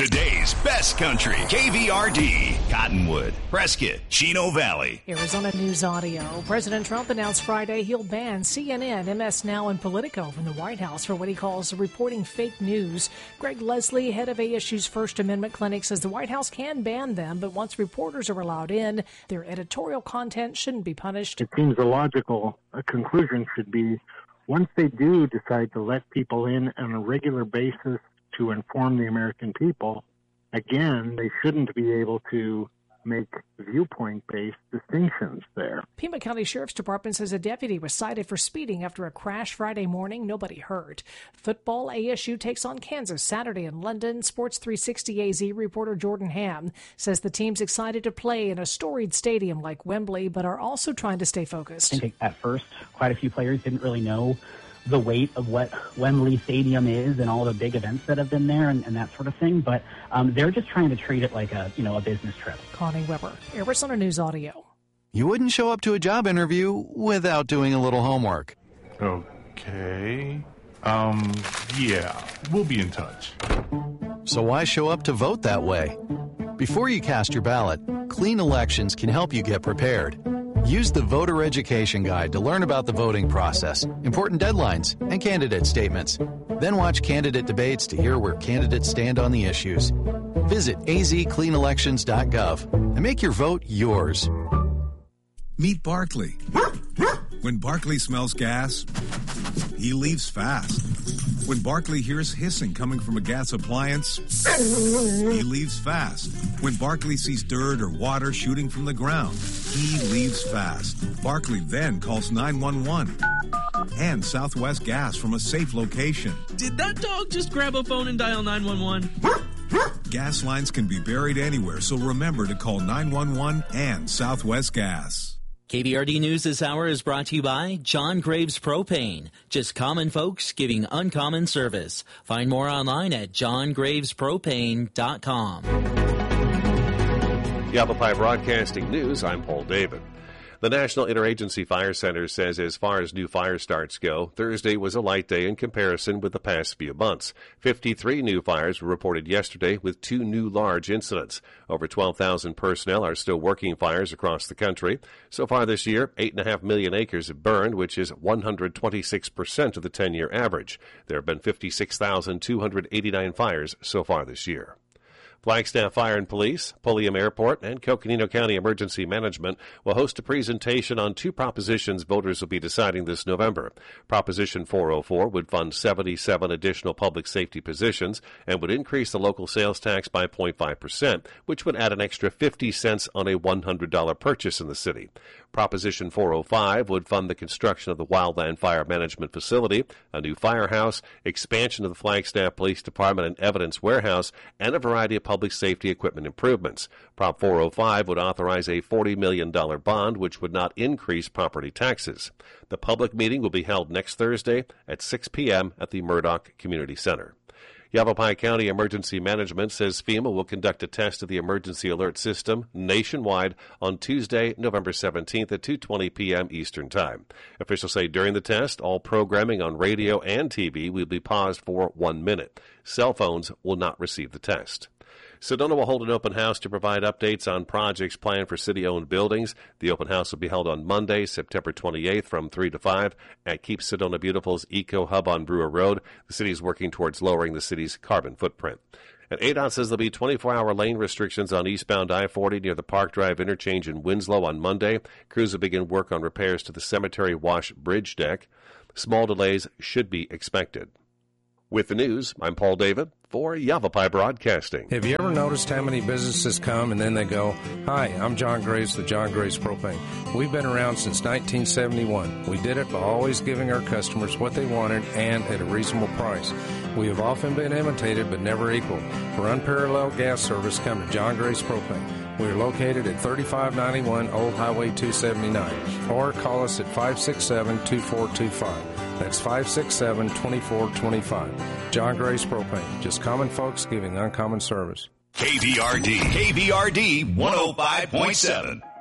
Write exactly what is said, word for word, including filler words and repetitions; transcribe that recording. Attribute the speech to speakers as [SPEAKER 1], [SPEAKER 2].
[SPEAKER 1] Today's best country, K V R D, Cottonwood, Prescott, Chino Valley.
[SPEAKER 2] Arizona News Audio. President Trump announced Friday he'll ban C N N, M S Now, and Politico from the White House for what he calls reporting fake news. Greg Leslie, head of A S U's First Amendment Clinic, says the White House can ban them, but once reporters are allowed in, their editorial content shouldn't be punished.
[SPEAKER 3] It seems a logical a conclusion should be once they do decide to let people in on a regular basis to inform the American people, again, they shouldn't be able to make viewpoint-based distinctions there.
[SPEAKER 2] Pima County Sheriff's Department says a deputy was cited for speeding after a crash Friday morning. Nobody hurt. Football, A S U takes on Kansas Saturday in London. Sports three sixty A Z reporter Jordan Ham says the team's excited to play in a storied stadium like Wembley, but are also trying to stay focused.
[SPEAKER 4] I think at first, quite a few players didn't really know the weight of what Wembley Stadium is and all the big events that have been there and, and that sort of thing. But um, they're just trying to treat it like a, you know, a business trip.
[SPEAKER 2] Connie Weber, Arizona News Audio.
[SPEAKER 5] You wouldn't show up to a job interview without doing a little homework.
[SPEAKER 6] Okay. Um, yeah, we'll be in touch.
[SPEAKER 5] So why show up to vote that way? Before you cast your ballot, Clean Elections can help you get prepared. Use the Voter Education Guide to learn about the voting process, important deadlines, and candidate statements. Then watch candidate debates to hear where candidates stand on the issues. Visit a z clean elections dot gov and make your vote yours.
[SPEAKER 7] Meet Barkley. When Barkley smells gas, he leaves fast. When Barkley hears hissing coming from a gas appliance, he leaves fast. When Barkley sees dirt or water shooting from the ground, he leaves fast. Barkley then calls nine one one and Southwest Gas from a safe location.
[SPEAKER 8] Did that dog just grab a phone and dial nine one one?
[SPEAKER 7] Gas lines can be buried anywhere, so remember to call nine one one and Southwest Gas.
[SPEAKER 8] K V R D News this hour is brought to you by John Graves Propane. Just common folks giving uncommon service. Find more online at john graves propane dot com.
[SPEAKER 9] Yavapai Broadcasting News, I'm Paul David. The National Interagency Fire Center says as far as new fire starts go, Thursday was a light day in comparison with the past few months. fifty-three new fires were reported yesterday with two new large incidents. Over twelve thousand personnel are still working fires across the country. So far this year, eight point five million acres have burned, which is one hundred twenty-six percent of the ten-year average. There have been fifty-six thousand two hundred eighty-nine fires so far this year. Flagstaff Fire and Police, Pulliam Airport, and Coconino County Emergency Management will host a presentation on two propositions voters will be deciding this November. Proposition four oh four would fund seventy-seven additional public safety positions and would increase the local sales tax by zero point five percent, which would add an extra fifty cents on a one hundred dollars purchase in the city. Proposition four oh five would fund the construction of the Wildland Fire Management Facility, a new firehouse, expansion of the Flagstaff Police Department and Evidence Warehouse, and a variety of public safety equipment improvements. Prop four oh five would authorize a forty million dollars bond, which would not increase property taxes. The public meeting will be held next Thursday at six p.m. at the Murdoch Community Center. Yavapai County Emergency Management says FEMA will conduct a test of the emergency alert system nationwide on Tuesday, November seventeenth at two twenty p.m. Eastern Time. Officials say during the test, all programming on radio and T V will be paused for one minute. Cell phones will not receive the test. Sedona will hold an open house to provide updates on projects planned for city-owned buildings. The open house will be held on Monday, September twenty-eighth from three to five at Keep Sedona Beautiful's Eco Hub on Brewer Road. The city is working towards lowering the city's carbon footprint. And A D O T says there'll be twenty-four hour lane restrictions on eastbound I forty near the Park Drive interchange in Winslow on Monday. Crews will begin work on repairs to the Cemetery Wash bridge deck. Small delays should be expected. With the news, I'm Paul David for Yavapai Broadcasting.
[SPEAKER 10] Have you ever noticed how many businesses come and then they go, "Hi, I'm John Graves with John Graves Propane. We've been around since nineteen seventy-one. We did it by always giving our customers what they wanted and at a reasonable price. We have often been imitated but never equaled. For unparalleled gas service, come to John Graves Propane. We are located at thirty-five ninety-one Old Highway two seventy-nine, or call us at five six seven, two four two five. That's five six seven, two four two five. John Graves Propane. Just common folks giving uncommon service.
[SPEAKER 1] K V R D. K V R D one oh five point seven.